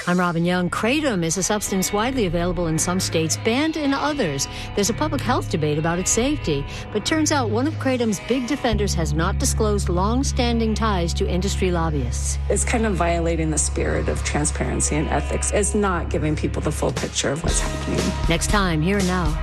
I'm Robin Young. Kratom is a substance widely available in some states, banned in others. There's a public health debate about its safety, but turns out one of Kratom's big defenders has not disclosed long-standing ties to industry lobbyists. It's kind of violating the spirit of transparency and ethics. It's not giving people the full picture of what's happening. Next time, Here and Now.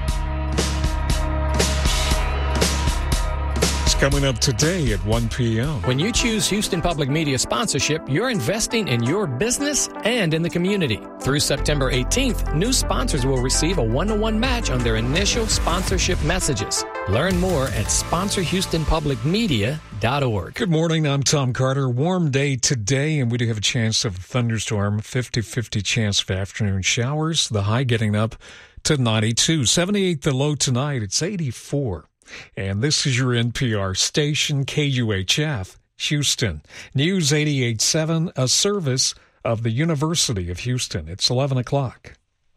Coming up today at 1 p.m. When you choose Houston Public Media sponsorship, you're investing in your business and in the community. Through September 18th, new sponsors will receive a one-to-one match on their initial sponsorship messages. Learn more at sponsorhoustonpublicmedia.org. Good morning. I'm Tom Carter. Warm day today, and we do have a chance of a thunderstorm, 50-50 chance of afternoon showers. The high getting up to 92. 78 the low tonight. It's 84. And this is your NPR station, KUHF, Houston. News 88.7, a service of the University of Houston. It's 11 o'clock.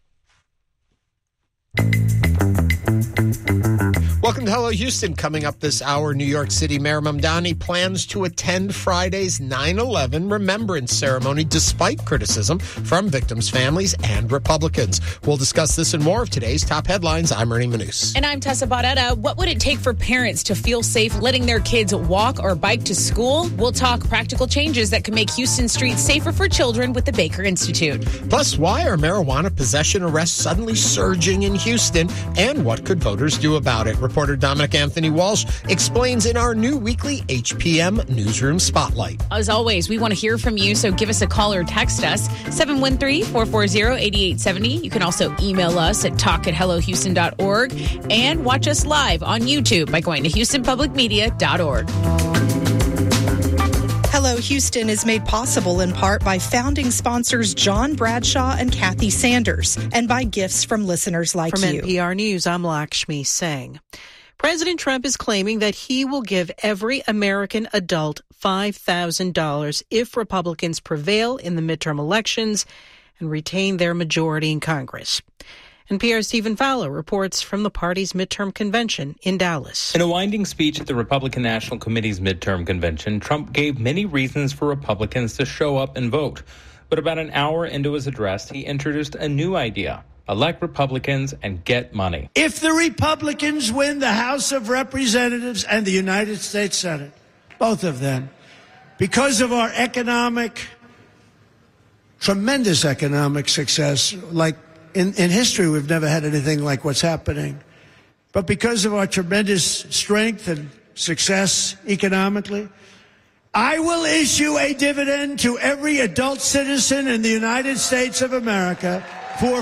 Welcome to Hello Houston. Coming up this hour, New York City Mayor Mamdani plans to attend Friday's 9/11 remembrance ceremony despite criticism from victims' families and Republicans. We'll discuss this and more of today's top headlines. I'm Ernie Manous. And I'm Tessa Barretta. What would it take for parents to feel safe letting their kids walk or bike to school? We'll talk practical changes that can make Houston streets safer for children with the Baker Institute. Plus, why are marijuana possession arrests suddenly surging in Houston, and what could voters do about it? Reporter Dominic Anthony Walsh explains in our new weekly HPM Newsroom Spotlight. As always, we want to hear from you, so give us a call or text us, 713-440-8870. You can also email us at talk@hellohouston.org and watch us live on YouTube by going to houstonpublicmedia.org. Hello Houston is made possible in part by founding sponsors John Bradshaw and Kathy Sanders, and by gifts from listeners like you. From NPR News, I'm Lakshmi Singh. President Trump is claiming that he will give every American adult $5,000 if Republicans prevail in the midterm elections and retain their majority in Congress. NPR's Stephen Fowler reports from the party's midterm convention in Dallas. In a winding speech at the Republican National Committee's midterm convention, Trump gave many reasons for Republicans to show up and vote. But about an hour into his address, he introduced a new idea: elect Republicans and get money. If the Republicans win the House of Representatives and the United States Senate, both of them, because of our tremendous economic success, like in history, we've never had anything like what's happening. But because of our tremendous strength and success economically, I will issue a dividend to every adult citizen in the United States of America for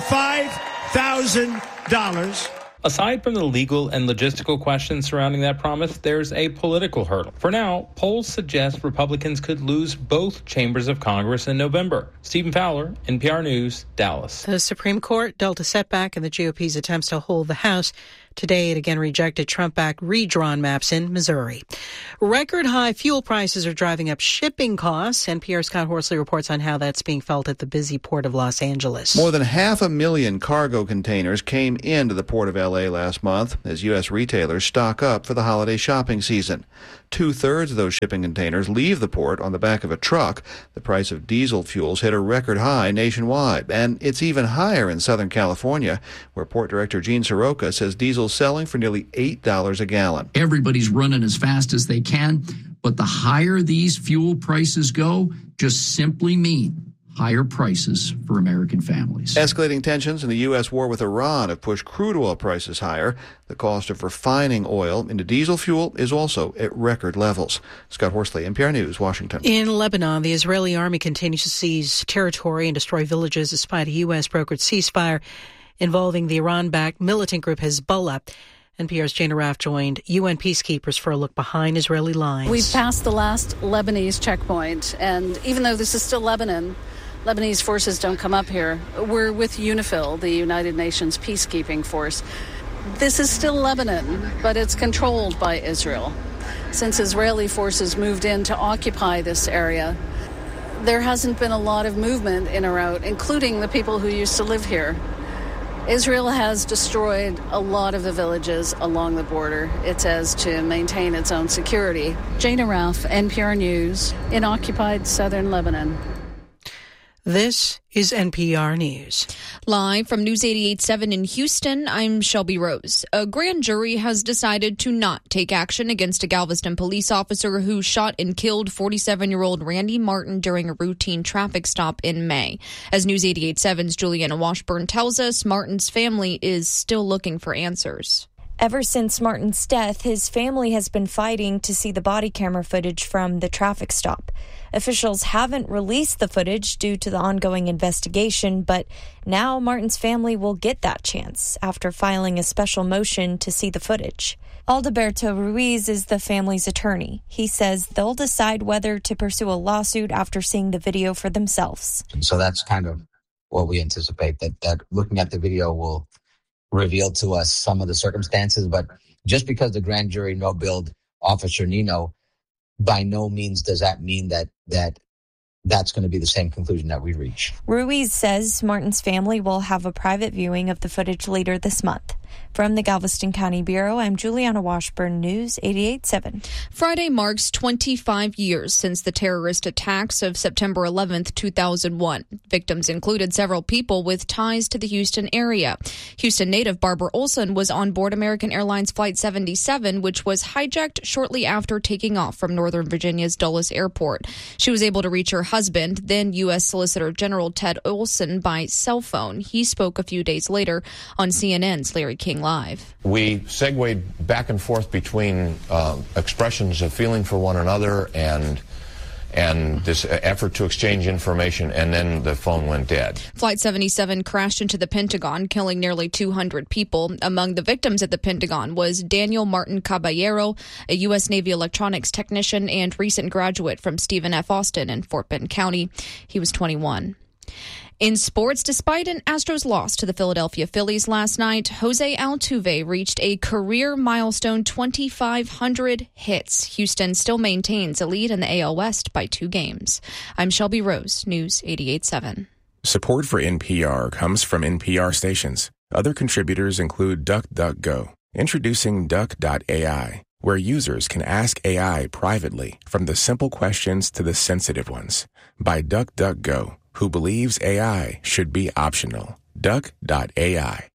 $5,000. Aside from the legal and logistical questions surrounding that promise, there's a political hurdle. For now, polls suggest Republicans could lose both chambers of Congress in November. Stephen Fowler, NPR News, Dallas. The Supreme Court dealt a setback in the GOP's attempts to hold the House. Today, it again rejected Trump-backed redrawn maps in Missouri. Record-high fuel prices are driving up shipping costs. NPR's Scott Horsley reports on how that's being felt at the busy port of Los Angeles. More than 500,000 cargo containers came into the port of L.A. last month as U.S. retailers stock up for the holiday shopping season. 2/3 of those shipping containers leave the port on the back of a truck. The price of diesel fuels hit a record high nationwide, and it's even higher in Southern California, where Port Director Gene Soroka says diesel's selling for nearly $8 a gallon. Everybody's running as fast as they can, but the higher these fuel prices go, just simply mean higher prices for American families. Escalating tensions in the U.S. war with Iran have pushed crude oil prices higher. The cost of refining oil into diesel fuel is also at record levels. Scott Horsley, NPR News, Washington. In Lebanon, the Israeli army continues to seize territory and destroy villages despite a U.S.-brokered ceasefire involving the Iran-backed militant group Hezbollah. NPR's Jana Raff joined UN peacekeepers for a look behind Israeli lines. We've passed the last Lebanese checkpoint, and even though this is still Lebanon, Lebanese forces don't come up here. We're with UNIFIL, the United Nations peacekeeping force. This is still Lebanon, but it's controlled by Israel. Since Israeli forces moved in to occupy this area, there hasn't been a lot of movement in or out, including the people who used to live here. Israel has destroyed a lot of the villages along the border, it says, to maintain its own security. Jana Raff, NPR News, in occupied southern Lebanon. This is NPR News. Live from News 88.7 in Houston, I'm Shelby Rose. A grand jury has decided to not take action against a Galveston police officer who shot and killed 47-year-old Randy Martin during a routine traffic stop in May. As News 88.7's Juliana Washburn tells us, Martin's family is still looking for answers. Ever since Martin's death, his family has been fighting to see the body camera footage from the traffic stop. Officials haven't released the footage due to the ongoing investigation, but now Martin's family will get that chance after filing a special motion to see the footage. Aldeberto Ruiz is the family's attorney. He says they'll decide whether to pursue a lawsuit after seeing the video for themselves. So that's kind of what we anticipate, that looking at the video will reveal to us some of the circumstances. But just because the grand jury no-billed Officer Nino, by no means does that mean that's going to be the same conclusion that we reach. Ruiz says Martin's family will have a private viewing of the footage later this month. From the Galveston County Bureau, I'm Juliana Washburn, News 88.7. Friday marks 25 years since the terrorist attacks of September 11th, 2001. Victims included several people with ties to the Houston area. Houston native Barbara Olson was on board American Airlines Flight 77, which was hijacked shortly after taking off from Northern Virginia's Dulles Airport. She was able to reach her husband, then U.S. Solicitor General Ted Olson, by cell phone. He spoke a few days later on CNN's Larry King Live. We segued back and forth between expressions of feeling for one another and this effort to exchange information, and then the phone went dead. Flight 77 crashed into the Pentagon, killing nearly 200 people. Among the victims at the Pentagon was Daniel Martin Caballero, a U.S. Navy electronics technician and recent graduate from Stephen F. Austin in Fort Bend County. He was 21. In sports, despite an Astros loss to the Philadelphia Phillies last night, Jose Altuve reached a career milestone 2,500 hits. Houston still maintains a lead in the AL West by 2 games. I'm Shelby Rose, News 88.7. Support for NPR comes from NPR stations. Other contributors include DuckDuckGo. Introducing Duck.ai, where users can ask AI privately, from the simple questions to the sensitive ones. By DuckDuckGo, who believes AI should be optional. Duck.ai.